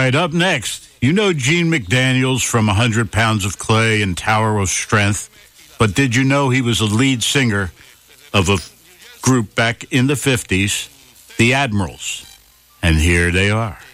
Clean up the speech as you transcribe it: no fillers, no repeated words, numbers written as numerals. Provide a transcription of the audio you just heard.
right, up next, you know Gene McDaniels from 100 Pounds of Clay and Tower of Strength, but did you know he was a lead singer of a group back in the 50s, the Admirals? And here they are.